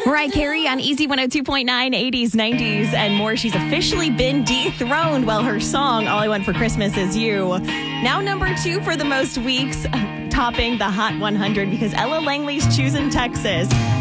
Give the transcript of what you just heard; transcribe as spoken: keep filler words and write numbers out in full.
Mariah Carey on Easy one oh two point nine, eighties, nineties, and more. She's officially been dethroned. Well, her song, All I Want for Christmas Is You, now number two for the most weeks, topping the Hot one hundred because Ella Langley's choosing Texas.